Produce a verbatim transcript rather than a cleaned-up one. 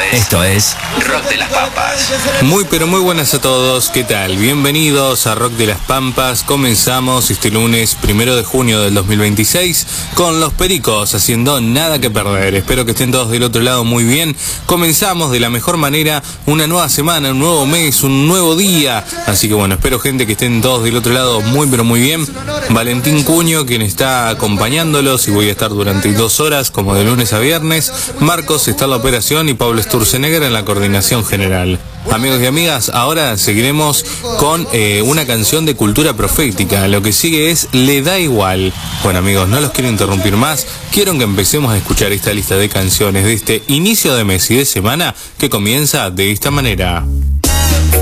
Esto es Rock de las Pampas. Muy pero muy buenas a todos, ¿qué tal? Bienvenidos a Rock de las Pampas. Comenzamos este lunes primero de junio del dos mil veintiséis con Los Pericos haciendo Nada que Perder. Espero que estén todos del otro lado muy bien. Comenzamos de la mejor manera una nueva semana, un nuevo mes, un nuevo día. Así que bueno, espero gente que estén todos del otro lado muy pero muy bien. Valentín Cuño, quien está acompañándolos y voy a estar durante dos horas como de lunes a viernes. Marcos está en la operación y Pablo Sturzenegger en la coordinación general. Amigos y amigas, ahora seguiremos con eh, una canción de cultura profética. Lo que sigue es Le Da Igual. Bueno amigos, no los quiero interrumpir más. Quiero que empecemos a escuchar esta lista de canciones de este inicio de mes y de semana que comienza de esta manera.